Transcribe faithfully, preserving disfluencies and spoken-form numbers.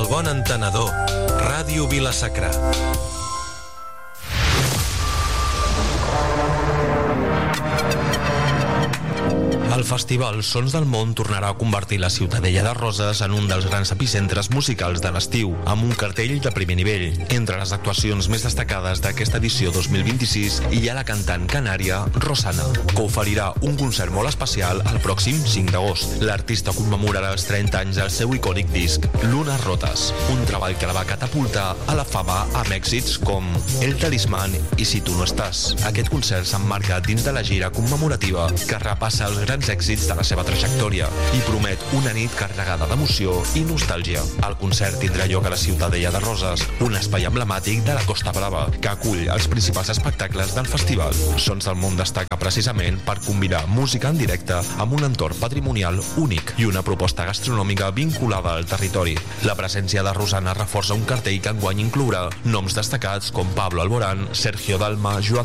bon entenedor. Ràdio Vila-sacra. El festival Sons del Món tornarà a convertir la Ciutadella de Roses en un dels grans epicentres musicals de l'estiu, amb un cartell de primer nivell. Entre les actuacions més destacades d'aquesta edició dos mil vint-i-sis hi ha la cantant canària Rosana, que oferirà un concert molt especial el pròxim cinc d'agost. L'artista commemorarà els trenta anys del seu icònic disc Lunes Rotes, un treball que la va catapultar a la fama amb èxits com El Talismán i Si tu no estàs. Aquest concert s'emmarca dins de la gira commemorativa que repassa els grans èxits de la seva trajectòria i promet una nit carregada d'emoció i nostàlgia. El concert tindrà lloc a la Ciutadella de Roses, un espai emblemàtic de la Costa Brava, que acull els principals espectacles del festival. Sons del Món destaca precisament per combinar música en directe amb un entorn patrimonial únic i una proposta gastronòmica vinculada al territori. La presència de Rosana reforça un cartell que enguany inclourà noms destacats com Pablo Alborán, Sergio Dalma, Joan